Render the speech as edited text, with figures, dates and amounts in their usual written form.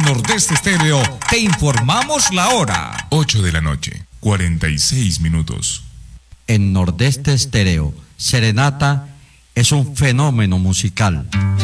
Nordeste Estéreo te informamos la hora. 8 de la noche, 46 minutos. En Nordeste Estéreo, serenata es un fenómeno musical.